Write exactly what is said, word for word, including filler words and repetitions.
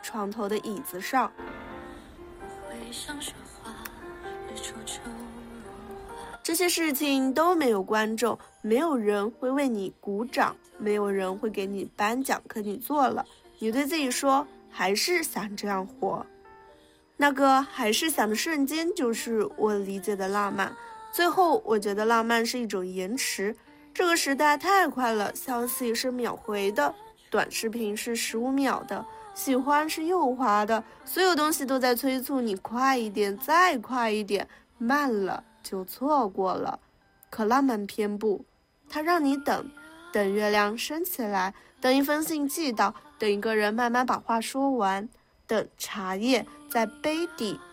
床头的椅子上。这些事情都没有观众，没有人会为你鼓掌，没有人会给你颁奖，可你做了，你对自己说，还是想这样活。那个还是想的瞬间，就是我理解的浪漫。最后，我觉得浪漫是一种延迟。这个时代太快了，消息是秒回的，短视频是十五秒的，喜欢是右滑的，所有东西都在催促你快一点，再快一点，慢了就错过了。可浪漫偏不，它让你等，等月亮升起来，等一封信寄到，等一个人慢慢把话说完，等茶叶在杯底